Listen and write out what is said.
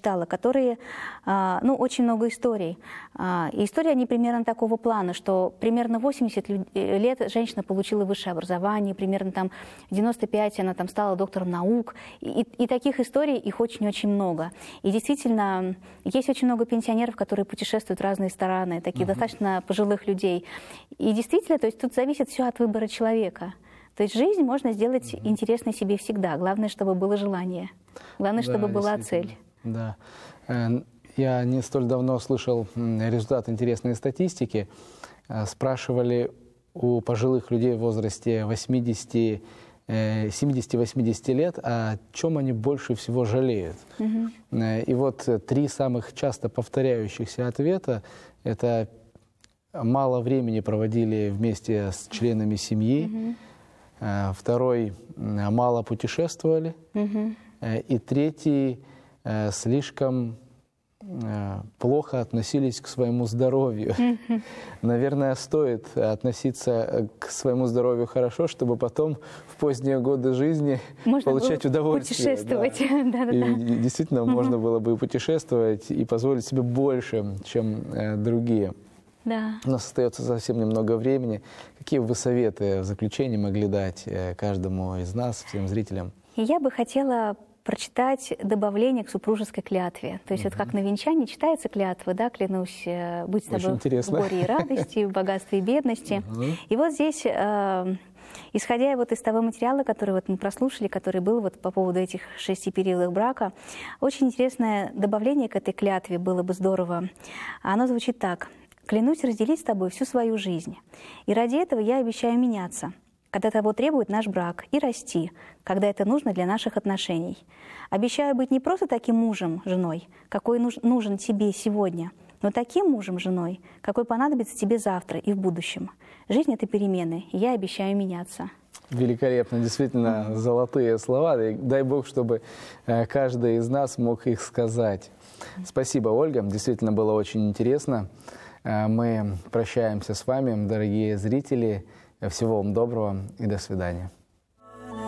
читала, которые, ну, очень много историй. И истории, они примерно такого плана, что примерно 80 лет женщина получила высшее образование, примерно там в 95 она там стала доктором наук. И таких историй, их очень-очень много. И действительно, есть очень много пенсионеров, которые путешествуют в разные страны, таких достаточно пожилых людей. И действительно, то есть тут зависит все от выбора человека. То есть жизнь можно сделать интересной себе всегда. Главное, чтобы было желание. Главное, чтобы была цель. Да. Я не столь давно слышал результат интересной статистики. Спрашивали у пожилых людей в возрасте 70-80 лет, о чем они больше всего жалеют. И вот 3 самых часто повторяющихся ответа – это мало времени проводили вместе с членами семьи, второй – мало путешествовали, и третий – слишком плохо относились к своему здоровью. Наверное, стоит относиться к своему здоровью хорошо, чтобы потом в поздние годы жизни получать удовольствие. Путешествовать. Да. И действительно, можно было бы путешествовать и позволить себе больше, чем другие. Да. У нас остается совсем немного времени. Какие вы советы в заключение могли дать каждому из нас, всем зрителям? Я бы хотела прочитать добавление к супружеской клятве. То есть вот как на венчании читается клятва, да, клянусь быть с тобой в горе и радости, в богатстве и бедности. И вот здесь, исходя вот из того материала, который вот мы прослушали, который был вот по поводу этих 6 периодов брака, очень интересное добавление к этой клятве было бы здорово. Оно звучит так. «Клянусь разделить с тобой всю свою жизнь, и ради этого я обещаю меняться, когда того требует наш брак, и расти, когда это нужно для наших отношений. Обещаю быть не просто таким мужем, женой, какой нужен тебе сегодня, но таким мужем, женой, какой понадобится тебе завтра и в будущем. Жизнь — это перемены, и я обещаю меняться». Великолепно, действительно золотые слова. Дай Бог, чтобы каждый из нас мог их сказать. Спасибо, Ольга, действительно было очень интересно. Мы прощаемся с вами, дорогие зрители. Всего вам доброго и до свидания.